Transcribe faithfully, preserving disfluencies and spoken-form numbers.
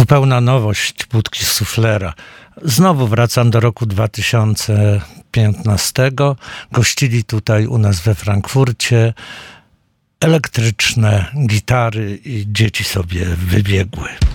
zupełna nowość budki Suflera. Znowu wracam do roku dwa tysiące piętnastego. Gościli tutaj u nas we Frankfurcie. Elektryczne gitary i dzieci sobie wybiegły.